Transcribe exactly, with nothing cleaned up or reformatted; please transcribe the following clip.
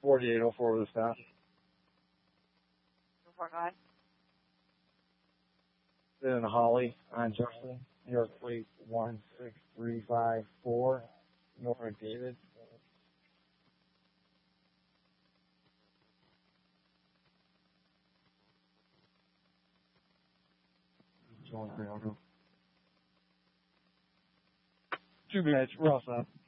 forty-eight oh four with a stop. Before God. Then Holly on Jefferson, New York plate one six three five four, Norfolk David. Two minutes, we're all set.